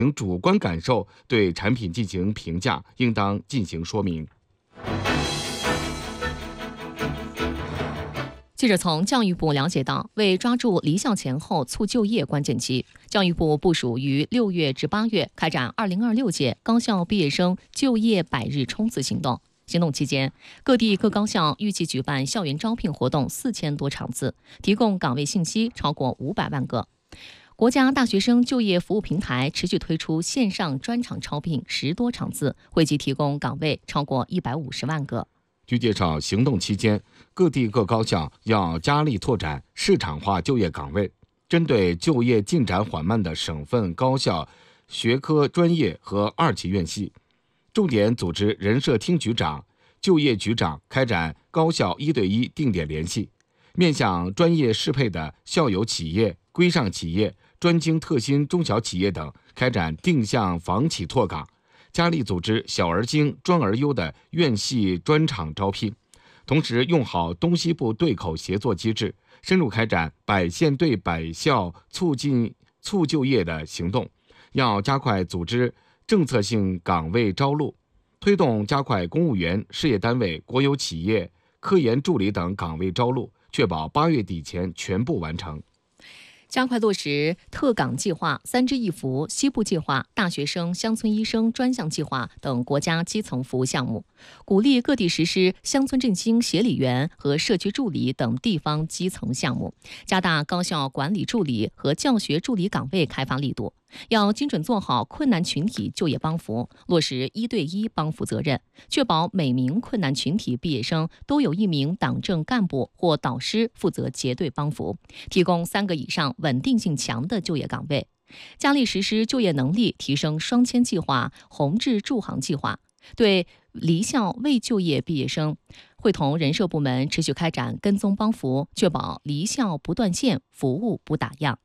主观感受对产品进行评价，应当进行说明。 记者从教育部了解到，为抓住离校前后促就业关键期，教育部部署于6月至8月开展2026届高校毕业生就业百日冲刺行动。行动期间，各地各高校预计举办校园招聘活动4000多场次，提供岗位信息超过500万个。国家大学生就业服务平台持续推出线上专场招聘10多场次，惠及提供岗位超过150万个。 据介绍，行动期间，各地各高校要加力拓展市场化就业岗位，针对就业进展缓慢的省份高校、学科专业和2级院系，重点组织人社厅局长、就业局长开展高校1对1定点联系，面向专业适配的校友企业、规上企业、专精特新中小企业等，开展定向房企拓岗，加力组织小而精、专而优的院系专场招聘，同时用好东西部对口协作机制，深入开展百县对百校促就业的行动。要加快组织政策性岗位招录，推动加快公务员、事业单位、国有企业、科研助理等岗位招录，确保8月底前全部完成。 加快落实特岗计划、3支1扶、西部计划、大学生乡村医生专项计划等国家基层服务项目，鼓励各地实施乡村振兴协理员和社区助理等地方基层项目，加大高校管理助理和教学助理岗位开发力度。要精准做好困难群体就业帮扶，落实1对1帮扶责任，确保每名困难群体毕业生都有1名党政干部或导师负责结对帮扶，提供3个以上稳定性强的就业岗位。加力实施就业能力提升双签计划、宏志助行计划，对离校未就业毕业生，会同人社部门持续开展跟踪帮扶，确保离校不断线，服务不打烊。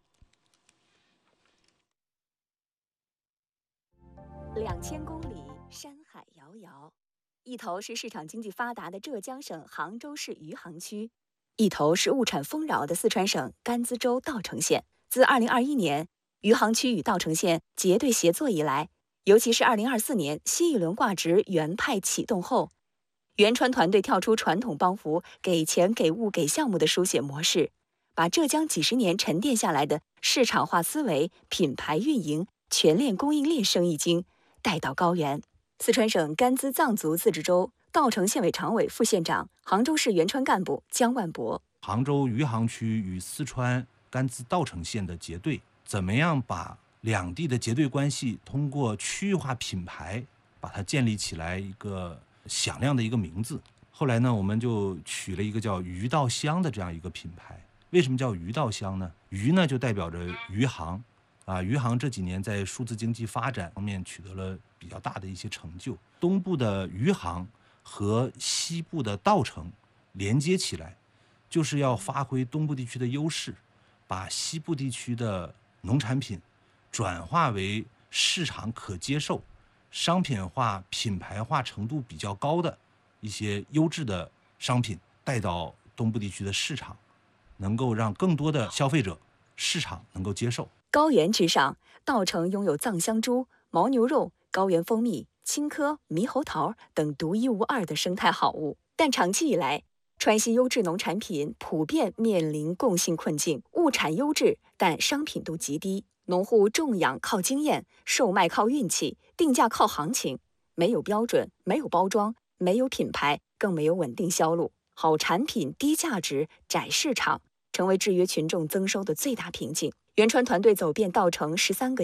2000公里，山海遥遥，一头是市场经济发达的浙江省杭州市余杭区，一头是物产丰饶的四川省甘孜州稻城县。自2021年余杭区与稻城县结对协作以来，尤其是2024年新一轮挂职原派启动后，原川团队跳出传统帮扶给钱给物给项目的书写模式，把浙江几十年沉淀下来的市场化思维、品牌运营、全链供应链生意经带到高原。四川省甘孜藏族自治州稻城县委常委、副县长、杭州市原川干部姜万博。 杭州余杭区与四川甘孜稻城县的结对，怎么样把两地的结对关系通过区域化品牌把它建立起来一个响亮的一个名字。后来呢，我们就取了一个叫余稻香的这样一个品牌。为什么叫余稻香呢？余呢就代表着余杭余杭这几年在数字经济发展方面取得了比较大的一些成就。东部的余杭和西部的稻城连接起来，就是要发挥东部地区的优势，把西部地区的农产品转化为市场可接受、商品化、品牌化程度比较高的一些优质的商品带到东部地区的市场，能够让更多的消费者市场能够接受。 高原之上，稻城拥有藏香猪、牦牛肉、高原蜂蜜、青稞、猕猴桃等独一无二的生态好物。但长期以来，川西优质农产品普遍面临共性困境，物产优质，但商品度极低。农户种养靠经验，售卖靠运气，定价靠行情，没有标准，没有包装，没有品牌，更没有稳定销路。好产品低价值，窄市场，成为制约群众增收的最大瓶颈。原川团队走遍稻城13个